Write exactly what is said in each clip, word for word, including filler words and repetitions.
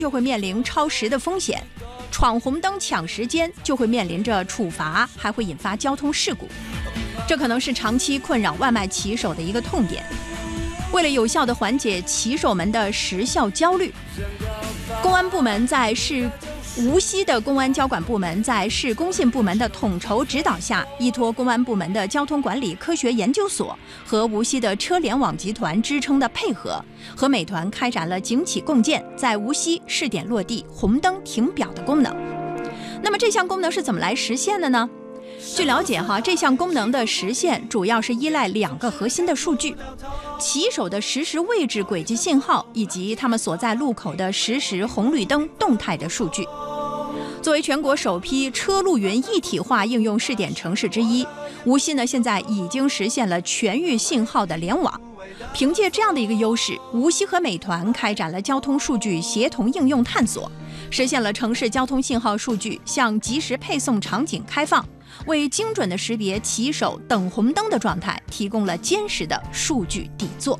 就会面临超时的风险，闯红灯抢时间就会面临着处罚，还会引发交通事故。这可能是长期困扰外卖骑手的一个痛点。为了有效地缓解骑手们的时效焦虑，公安部门在市无锡的公安交管部门在市工信部门的统筹指导下，依托公安部门的交通管理科学研究所和无锡的车联网集团支撑的配合，和美团开展了警企共建，在无锡试点落地红灯停表的功能。那么这项功能是怎么来实现的呢？据了解哈，这项功能的实现主要是依赖两个核心的数据：骑手的实时位置轨迹信号，以及他们所在路口的实时红绿灯动态的数据。作为全国首批车路云一体化应用试点城市之一，无锡呢现在已经实现了全域信号的联网。凭借这样的一个优势，无锡和美团开展了交通数据协同应用探索，实现了城市交通信号数据向即时配送场景开放，为精准的识别骑手等红灯的状态提供了坚实的数据底座。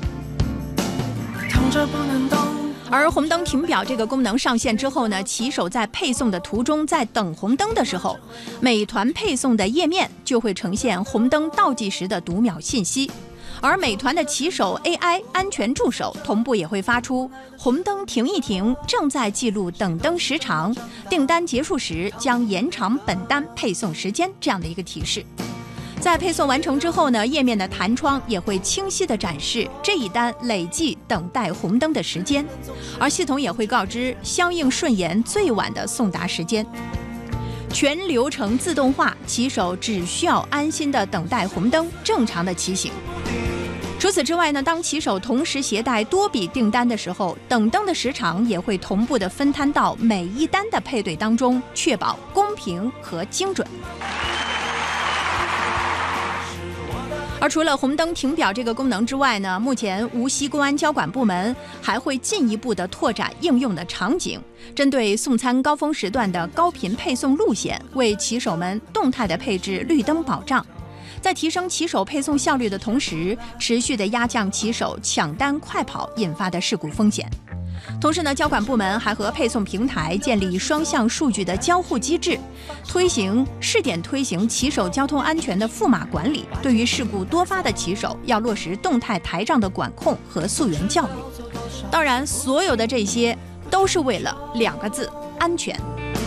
而红灯停表这个功能上线之后呢，骑手在配送的途中，在等红灯的时候，美团配送的页面就会呈现红灯倒计时的读秒信息，而美团的骑手 A I 安全助手同步也会发出红灯停一停，正在记录等灯时长，订单结束时将延长本单配送时间这样的一个提示。在配送完成之后呢，页面的弹窗也会清晰地展示这一单累计等待红灯的时间，而系统也会告知相应顺延最晚的送达时间。全流程自动化，骑手只需要安心地等待红灯，正常的骑行。除此之外呢，当骑手同时携带多笔订单的时候，等灯的时长也会同步地分摊到每一单的配对当中，确保公平和精准。而除了红灯停表这个功能之外呢，目前无锡公安交管部门还会进一步的拓展应用的场景，针对送餐高峰时段的高频配送路线，为骑手们动态的配置绿灯保障，在提升骑手配送效率的同时，持续的压降骑手抢单快跑引发的事故风险。同时呢，交管部门还和配送平台建立双向数据的交互机制，推行试点推行骑手交通安全的赋码管理。对于事故多发的骑手，要落实动态台账的管控和溯源教育。当然，所有的这些都是为了两个字：安全。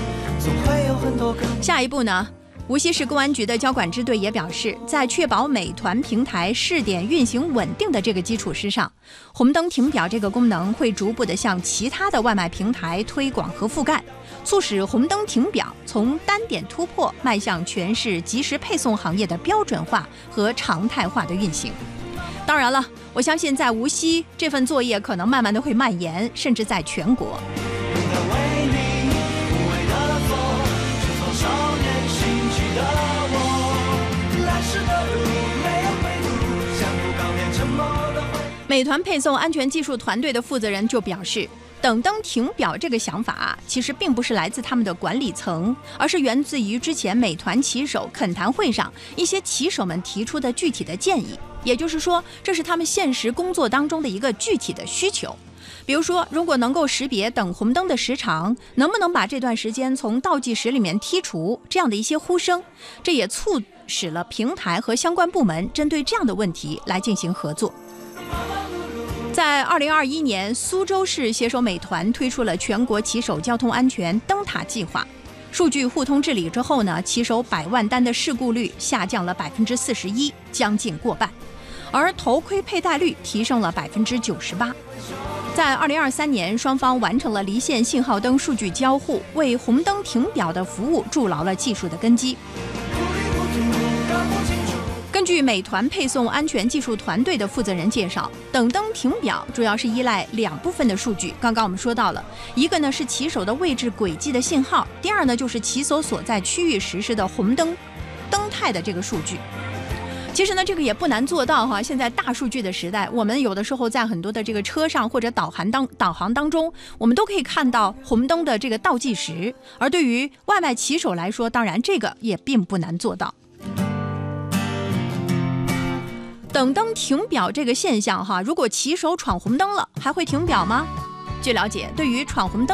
下一步呢？无锡市公安局的交管支队也表示，在确保美团平台试点运行稳定的这个基础之上，红灯停表这个功能会逐步的向其他的外卖平台推广和覆盖，促使红灯停表从单点突破迈向全市即时配送行业的标准化和常态化的运行。当然了，我相信在无锡这份作业可能慢慢的会蔓延，甚至在全国。美团配送安全技术团队的负责人就表示，等灯停表这个想法啊，其实并不是来自他们的管理层，而是源自于之前美团骑手恳谈会上一些骑手们提出的具体的建议。也就是说，这是他们现实工作当中的一个具体的需求。比如说，如果能够识别等红灯的时长，能不能把这段时间从倒计时里面剔除，这样的一些呼声，这也促使了平台和相关部门针对这样的问题来进行合作。在二零二一年，苏州市携手美团推出了全国骑手交通安全灯塔计划。数据互通治理之后呢，骑手百万单的事故率下降了百分之四十一，将近过半，而头盔佩戴率提升了百分之九十八。在二零二三年，双方完成了离线信号灯数据交互，为红灯停表的服务筑牢了技术的根基。根据美团配送安全技术团队的负责人介绍，等灯停表主要是依赖两部分的数据。刚刚我们说到了，一个呢是骑手的位置轨迹的信号，第二呢就是骑手所在区域实施的红灯灯态的这个数据。其实呢，这个也不难做到哈。现在大数据的时代，我们有的时候在很多的这个车上或者导航当导航当中，我们都可以看到红灯的这个倒计时。而对于外卖骑手来说，当然这个也并不难做到。等灯停表这个现象哈，如果骑手闯红灯了，还会停表吗？据了解，对于闯红灯